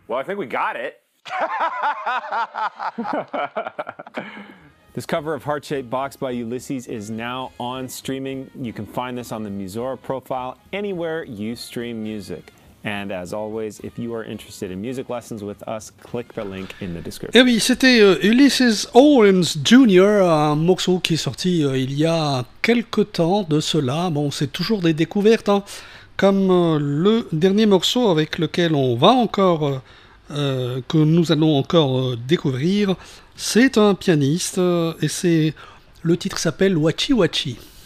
Well, I think we got it. This cover of Heart Shaped Box by Ulysses is now on streaming. You can find this on the Musora profile anywhere you stream music. And as always, if you are interested in music lessons with us, click the link in the description. Eh oui, c'était Ulysses Owens Jr., un morceau qui est sorti il y a quelque temps de cela. Bon, c'est toujours des découvertes, hein, comme le dernier morceau avec lequel on va encore, que nous allons encore découvrir. C'est un pianiste et le titre s'appelle Wachi Wachi.